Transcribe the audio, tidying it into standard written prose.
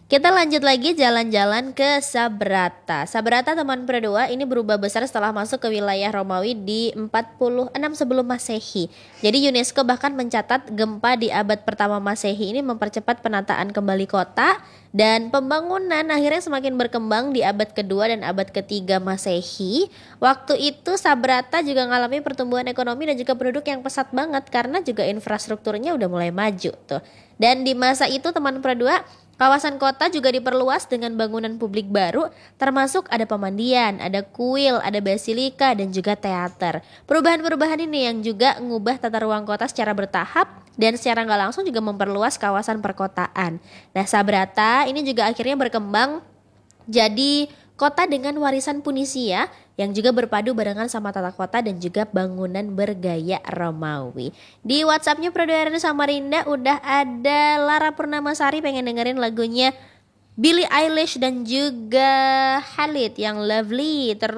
Kita lanjut lagi jalan-jalan ke Sabrata. Sabrata teman berdua ini berubah besar setelah masuk ke wilayah Romawi di 46 sebelum Masehi. Jadi UNESCO bahkan mencatat gempa di abad pertama Masehi ini mempercepat penataan kembali kota dan pembangunan akhirnya semakin berkembang di abad kedua dan abad ketiga Masehi. Waktu itu Sabrata juga mengalami pertumbuhan ekonomi dan juga penduduk yang pesat banget karena juga infrastrukturnya udah mulai maju tuh. Dan di masa itu teman berdua kawasan kota juga diperluas dengan bangunan publik baru, termasuk ada pemandian, ada kuil, ada basilika, dan juga teater. Perubahan-perubahan ini yang juga mengubah tata ruang kota secara bertahap dan secara nggak langsung juga memperluas kawasan perkotaan. Nah, Sabrata ini juga akhirnya berkembang jadi kota dengan warisan Punisia yang juga berpadu barengan sama tata kota dan juga bangunan bergaya Romawi. Di WhatsAppnya Prodwari Samarinda udah ada Lara Purnamasari pengen dengerin lagunya Billie Eilish dan juga Khalid yang Lovely. Terus